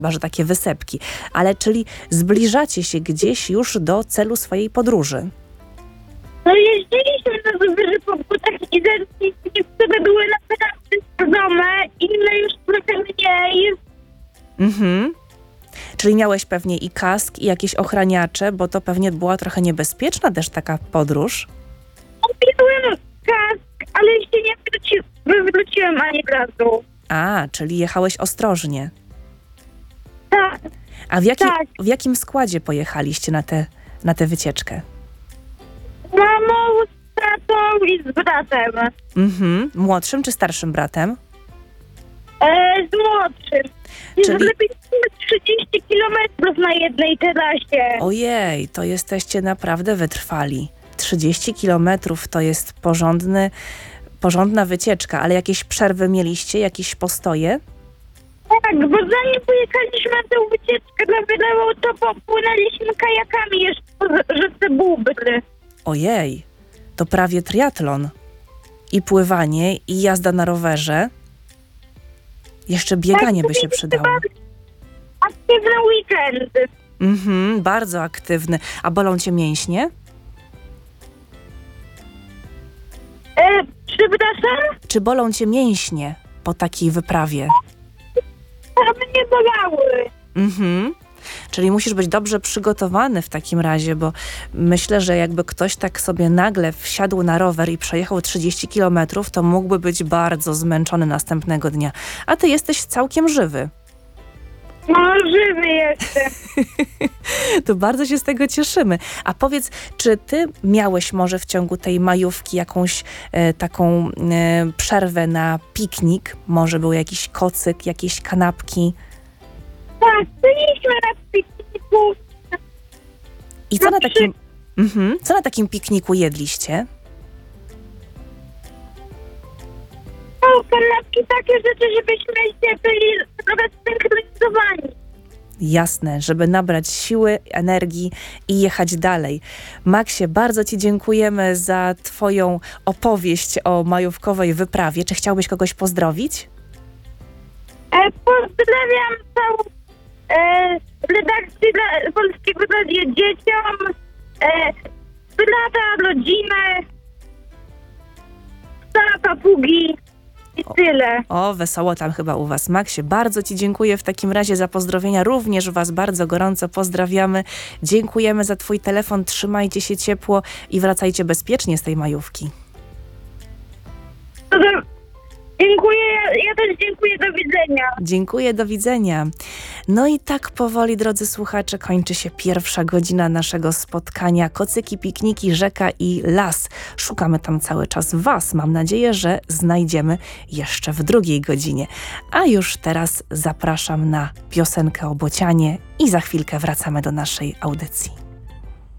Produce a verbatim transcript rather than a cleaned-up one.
Chyba że takie wysepki. Ale czyli zbliżacie się gdzieś już do celu swojej podróży. No jeździliśmy na rowerze po butach i niektóre były naprawdę sprawdzone, inne już trochę mniej. Mhm. Czyli miałeś pewnie i kask, i jakieś ochraniacze, bo to pewnie była trochę niebezpieczna też taka podróż. Opisałem kask, ale jeszcze nie wróci, wywróciłem ani razu. A, czyli jechałeś ostrożnie. Tak, A w, jaki, tak. w jakim składzie pojechaliście na tę na tę wycieczkę? Z mamą, z tatą i z bratem. Mhm. Młodszym czy starszym bratem? E, z młodszym. Czyli- Czyli... Lepiej trzydzieści kilometrów na jednej terasie. Ojej, to jesteście naprawdę wytrwali. trzydzieści kilometrów to jest porządny, porządna wycieczka, ale jakieś przerwy mieliście, jakieś postoje? Tak, bo zanim pojechaliśmy na tę wycieczkę na Wydawą, to popłynęliśmy kajakami jeszcze po rzece Bóbry. Ojej, to prawie triatlon. I pływanie, i jazda na rowerze. Jeszcze bieganie by się przydało. Aktywne weekendy. Mhm, bardzo aktywny. A bolą cię mięśnie? E, przepraszam? Czy bolą cię mięśnie po takiej wyprawie? Tam nie bolały. Mhm. Czyli musisz być dobrze przygotowany w takim razie, bo myślę, że jakby ktoś tak sobie nagle wsiadł na rower i przejechał trzydzieści kilometrów, to mógłby być bardzo zmęczony następnego dnia. A ty jesteś całkiem żywy. No, żywy jestem. To bardzo się z tego cieszymy. A powiedz, czy ty miałeś może w ciągu tej majówki jakąś e, taką e, przerwę na piknik? Może był jakiś kocyk, jakieś kanapki? Tak, byliśmy na pikniku. I co na Na takim, mhm, co na takim pikniku jedliście? No, kanapki, takie rzeczy, żebyśmy się byli trochę zsynchronizowani. Jasne, żeby nabrać siły, energii i jechać dalej. Maksie, bardzo ci dziękujemy za twoją opowieść o majówkowej wyprawie. Czy chciałbyś kogoś pozdrowić? E, pozdrawiam całą e, redakcję dla Polskiego Radia dzieciom, e, brata, rodzinę, psa, papugi i tyle. O, wesoło tam chyba u was. Maksie, bardzo ci dziękuję w takim razie za pozdrowienia. Również was bardzo gorąco pozdrawiamy. Dziękujemy za twój telefon. Trzymajcie się ciepło i wracajcie bezpiecznie z tej majówki. To do- Dziękuję, ja, ja też dziękuję, do widzenia. Dziękuję, do widzenia. No i tak powoli, drodzy słuchacze, kończy się pierwsza godzina naszego spotkania. Kocyki, pikniki, rzeka i las. Szukamy tam cały czas was. Mam nadzieję, że znajdziemy jeszcze w drugiej godzinie. A już teraz zapraszam na piosenkę o bocianie i za chwilkę wracamy do naszej audycji.